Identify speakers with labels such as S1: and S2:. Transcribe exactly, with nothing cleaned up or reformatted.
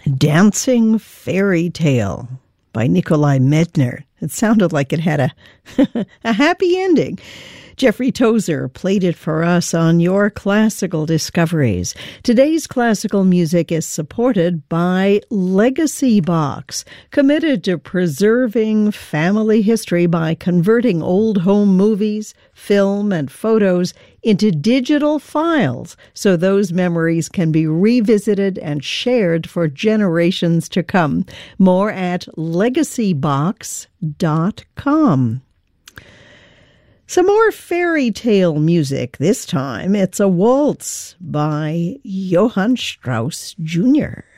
S1: Dancing Fairy Tale by Nikolai Medtner. It sounded like it had a, a happy ending. Jeffrey Tozer played it for us on Your Classical Discoveries. Today's classical music is supported by Legacy Box, committed to preserving family history by converting old home movies, film, and photos into digital files so those memories can be revisited and shared for generations to come. More at legacy box dot com. Some more fairy tale music. This time it's a waltz by Johann Strauss Junior